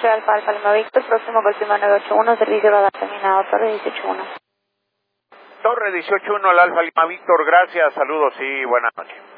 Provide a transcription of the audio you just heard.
18 Alfa Alfa Lima Víctor, próximo confirma 981, servicio radar terminado, Torre 181. Torre 181 al Alfa Lima Víctor, gracias, saludos y buenas noches.